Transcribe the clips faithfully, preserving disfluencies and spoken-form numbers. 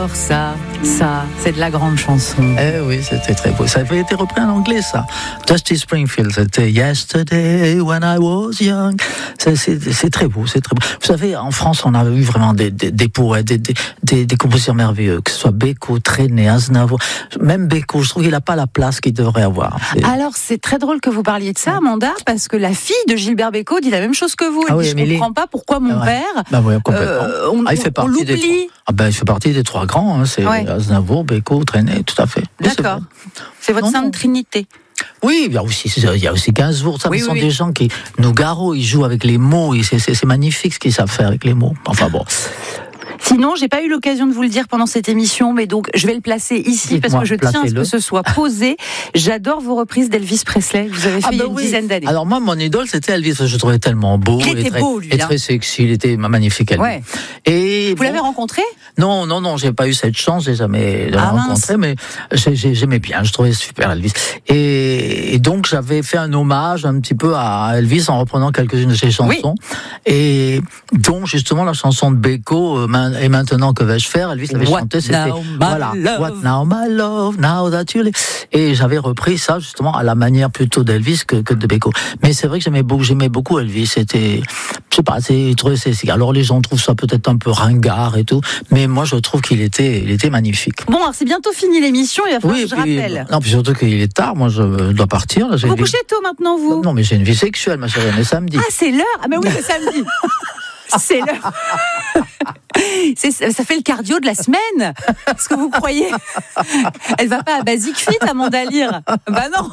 Alors ça, ça, c'est de la grande chanson. Eh oui, c'était très beau. Ça avait été repris en anglais, ça. Dusty Springfield, c'était Yesterday when I was young. C'est, c'est, c'est très beau, c'est très beau. Vous savez, en France, on a eu vraiment des, des, des poètes, des, des, des, des compositeurs merveilleux, que ce soit Beko, Trenet, Aznavour. Même Beko, je trouve qu'il n'a pas la place qu'il devrait avoir. C'est... Alors, c'est très drôle que vous parliez de ça, Amanda, parce que la fille de Gilbert Bécaud dit la même chose que vous. Elle ah dit, oui, je ne comprends les... pas pourquoi mon ouais. père... Bah oui, complètement. Euh, on, ah, il fait partie on l'oublie. Des trois... Ah ben, il fait partie des trois grands. Hein. C'est ouais. Aznavour, Beko, Trenet, tout à fait. D'accord. C'est, c'est votre sainte trinité. Oui, il y a aussi, il y a aussi Gainsbourg. Ça, oui, ce sont oui. des gens qui, Nougaro, ils jouent avec les mots. Et c'est, c'est, c'est magnifique ce qu'ils savent faire avec les mots. Enfin bon. Sinon, j'ai pas eu l'occasion de vous le dire pendant cette émission, mais donc je vais le placer ici. Dites-moi, parce que je tiens à ce que ce soit posé. J'adore vos reprises d'Elvis Presley. Vous avez fait ah ben il y a une oui. dizaine d'années. Alors moi, mon idole, c'était Elvis. Je le trouvais tellement beau. Il était très, beau, lui. Et hein. très sexy. Il était magnifique, Elvis. Ouais. Et vous bon, l'avez rencontré ? Non, non, non, j'ai pas eu cette chance. J'ai jamais ah, rencontré, mince. mais j'ai, j'ai, j'aimais bien. Je trouvais super Elvis. Et, et donc j'avais fait un hommage un petit peu à Elvis en reprenant quelques-unes de ses chansons. Oui. Et donc justement la chanson de Beko, euh, et maintenant que vais-je faire, Elvis l'avait chanté, c'était voilà, love. What now my love, now that you live. Et j'avais repris ça justement à la manière plutôt d'Elvis que, que de Beko. Mais c'est vrai que j'aimais beaucoup, j'aimais beaucoup Elvis. C'était, je sais pas, c'est, c'est, c'est, alors les gens trouvent ça peut-être un peu ringard et tout, mais moi je trouve qu'il était, il était magnifique. Bon, alors c'est bientôt fini l'émission, il va falloir oui, que je puis, rappelle. Non, puis surtout qu'il est tard, moi je dois partir. Là, vous vie... couchez tôt maintenant, vous ? Non, mais j'ai une vie sexuelle, ma chérie, on est samedi. Ah, c'est l'heure ? Ah, mais oui, c'est samedi. C'est l'heure. C'est, ça fait le cardio de la semaine. Est-ce que vous croyez ? Elle va pas à Basic Fit, Amanda Lear ? Bah non.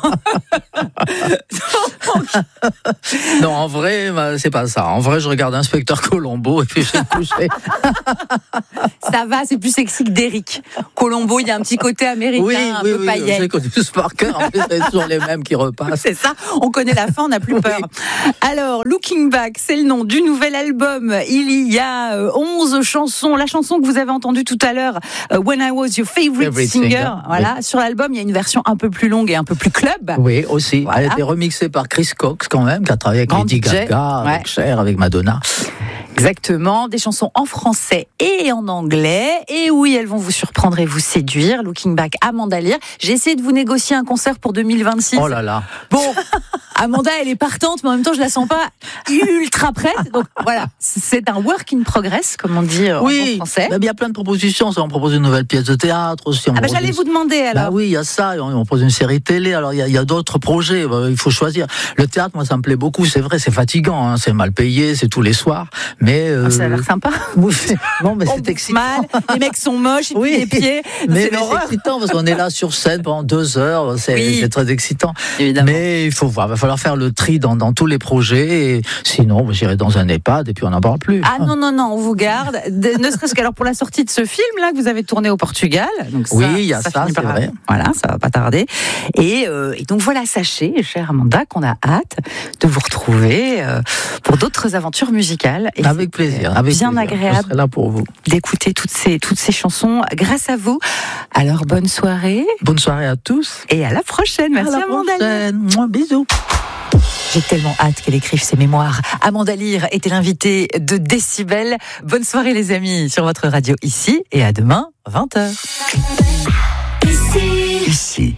Non, en vrai, bah, c'est pas ça. En vrai, je regarde Inspecteur Colombo et puis je vais me coucher. Ça va, c'est plus sexy que d'Eric. Colombo, il y a un petit côté américain, oui, un oui, peu oui, paillette. Je sais qu'on est tous par cœur. En plus, c'est toujours les mêmes qui repassent. C'est ça. On connaît la fin, on n'a plus peur. Oui. Alors, Looking Back, c'est le nom du nouvel album. Il y a onze chansons. La chanson que vous avez entendue tout à l'heure, When I Was Your Favorite, favorite Singer. singer. Voilà. Oui. Sur l'album, il y a une version un peu plus longue et un peu plus club. Oui, aussi. Voilà. Elle a été remixée par Chris Cox, quand même, qui a travaillé avec Grand Lady Gaga, ouais. avec Cher, avec Madonna. Exactement, des chansons en français et en anglais. Et oui, elles vont vous surprendre et vous séduire. Looking Back, Amanda Lear. J'ai essayé de vous négocier un concert pour deux mille vingt-six. Oh là là. Bon, Amanda, elle est partante, mais en même temps, je la sens pas ultra prête. Donc voilà, c'est un work in progress, comme on dit en oui, français. Oui, il y a plein de propositions. On propose une nouvelle pièce de théâtre aussi. Ah bah j'allais une... vous demander alors. Bah oui, il y a ça. On propose une série télé. Alors il y a, il y a d'autres projets. Il faut choisir. Le théâtre, moi, ça me plaît beaucoup. C'est vrai, c'est fatigant. Hein. C'est mal payé. C'est tous les soirs. Mais euh... ah, ça a l'air sympa. Non, mais c'est excitant. Mal. Les mecs sont moches. Et oui. Puis les pieds. Mais, c'est, mais c'est excitant parce qu'on est là sur scène pendant deux heures. C'est, oui. c'est très excitant. Évidemment. Mais il faut voir. Il va falloir faire le tri dans, dans tous les projets. Et sinon, j'irai dans un EHPAD et puis on n'en parle plus. Ah non, non, non, on vous garde. De, ne serait-ce qu'alors pour la sortie de ce film-là que vous avez tourné au Portugal. Donc ça, oui, il y a ça, ça c'est par... vrai. Voilà, ça va pas tarder. Et, euh, et donc voilà, sachez, chère Amanda, qu'on a hâte de vous retrouver euh, pour d'autres aventures musicales. Et avec plaisir. Avec bien plaisir. agréable Je serai là pour vous. D'écouter toutes ces, toutes ces chansons grâce à vous. Alors bonne soirée. Bonne soirée à tous. Et à la prochaine. Merci à la Amanda prochaine. Lear. Bisous. J'ai tellement hâte qu'elle écrive ses mémoires. Amanda Lear était l'invitée de Décibel. Bonne soirée les amis sur votre radio ici et à demain vingt heures. Ici. Ici.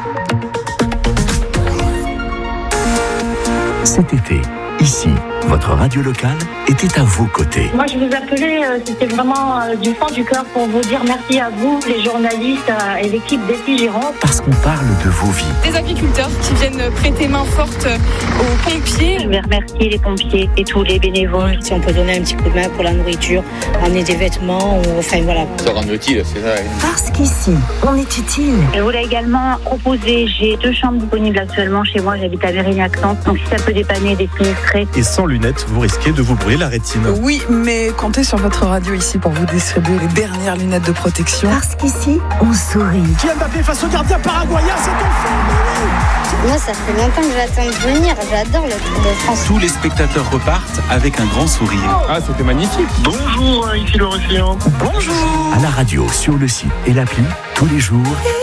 Cet été, ici, votre radio locale était à vos côtés. Moi, je vous appelais, euh, c'était vraiment euh, du fond du cœur pour vous dire merci à vous, les journalistes euh, et l'équipe d'Ici Gironde. Parce qu'on parle de vos vies. Des agriculteurs qui viennent prêter main forte aux pompiers. Je vais remercier les pompiers et tous les bénévoles. Si on peut donner un petit coup de main pour la nourriture, amener des vêtements, ou, enfin voilà. Ça rend utile, c'est ça. Parce qu'ici, on est utile. Je voulais également proposer, j'ai deux chambres disponibles actuellement chez moi, j'habite à Mérignac-Centre, donc si ça peut dépanner des sinistrés. Et sans lunettes, vous risquez de vous brûler la rétine. Oui, mais comptez sur votre radio ici pour vous distribuer les dernières lunettes de protection. Parce qu'ici, on sourit. Kylian Mbappé face au gardien paraguayen, c'est enfin. Moi, ça fait longtemps que j'attends de venir. J'adore le Tour de France. Tous les spectateurs repartent avec un grand sourire. Ah, c'était magnifique. Bonjour, ici le Océan. Bonjour. À la radio, sur le site et l'appli, tous les jours.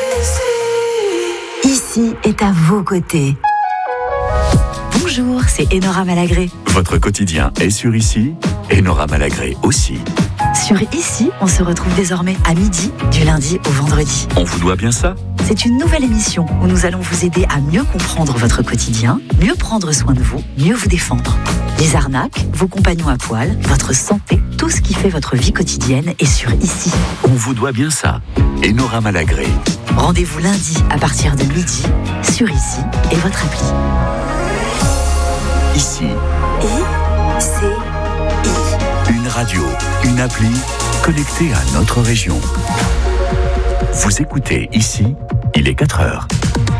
Ici, ici est à vos côtés. Bonjour, c'est Enora Malagré. Votre quotidien est sur Ici, Enora Malagré aussi. Sur Ici, on se retrouve désormais à midi, du lundi au vendredi. On vous doit bien ça ? C'est une nouvelle émission où nous allons vous aider à mieux comprendre votre quotidien, mieux prendre soin de vous, mieux vous défendre. Les arnaques, vos compagnons à poil, votre santé, tout ce qui fait votre vie quotidienne est sur Ici. On vous doit bien ça. Enora Malagré. Rendez-vous lundi à partir de midi sur Ici et votre appli. Ici. I, C, I. Une radio, une appli connectée à notre région. Vous écoutez Ici, il est quatre heures.